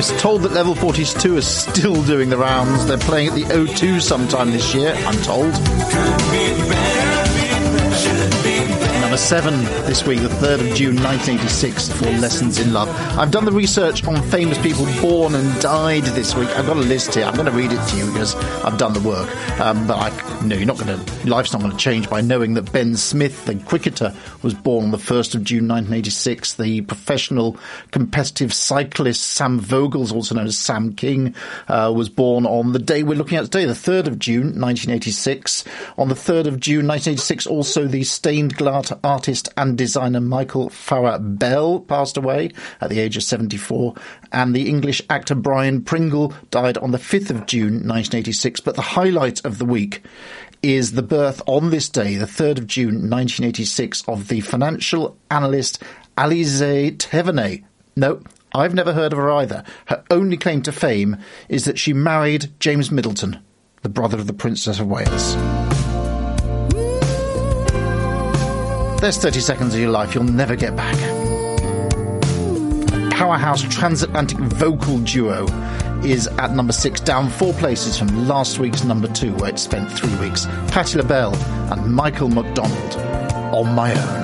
was told that Level 42 is still doing the rounds. They're playing at the O2 sometime this year, I'm told. Number 7 this week, the 3rd of June 1986, for Lessons in Love. I've done the research on famous people born and died this week. I've got a list here. I'm going to read it to you because I've done the work. Life's not going to change by knowing that Ben Smith, the cricketer, was born on the 1st of June 1986. The professional competitive cyclist Sam Vogels, also known as Sam King, was born on the day we're looking at today, the 3rd of June 1986. On the 3rd of June 1986, also the stained glass artist and designer Michael Farrar Bell passed away at the age of 74, and the English actor Brian Pringle died on the 5th of June 1986. But the highlight of the week is the birth on this day, the 3rd of June 1986, of the financial analyst Alizée Thévenet. No, I've never heard of her either. Her only claim to fame is that she married James Middleton, the brother of the Princess of Wales. There's 30 seconds of your life you'll never get back. Powerhouse transatlantic vocal duo is at number 6, down 4 places from last week's number 2, where it spent 3 weeks. Patti LaBelle and Michael McDonald, On My Own.